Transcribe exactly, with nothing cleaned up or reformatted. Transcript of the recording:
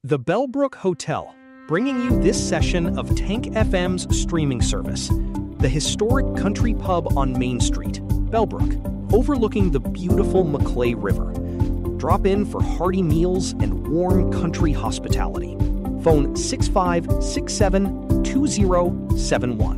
The Bellbrook Hotel, bringing you this session of Tank F M's streaming service. The historic country pub on Main Street, Bellbrook, overlooking the beautiful Maclay River. Drop in for hearty meals and warm country hospitality. Phone six five six seven two zero seven one.